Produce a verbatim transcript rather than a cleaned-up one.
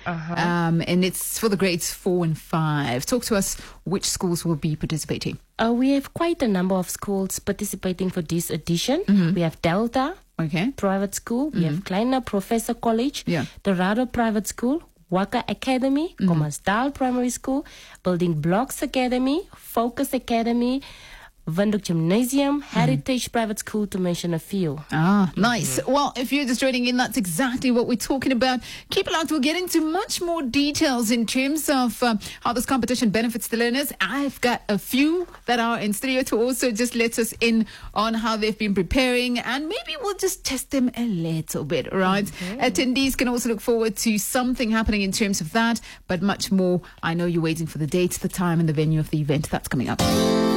Uh-huh. Um, and it's for the grades four and five. Talk to us which schools will be participating. Uh, we have quite a number of schools participating for this edition. Mm-hmm. We have Delta okay. Private School. We mm-hmm. have Kleiner Professor College, yeah. Dorado Private School, Waka Academy, mm-hmm. Commersdal Primary School, Building Blocks Academy, Focus Academy, Windhoek Gymnasium, Heritage mm. Private School, to mention a few. Ah, nice. Mm-hmm. Well, if you're just joining in, that's exactly what we're talking about. Keep it locked. We'll get into much more details in terms of um, how this competition benefits the learners. I've got a few that are in studio to also just let us in on how they've been preparing, and maybe we'll just test them a little bit, right? Mm-hmm. Attendees can also look forward to something happening in terms of that, but much more. I know you're waiting for the date, the time, and the venue of the event. That's coming up.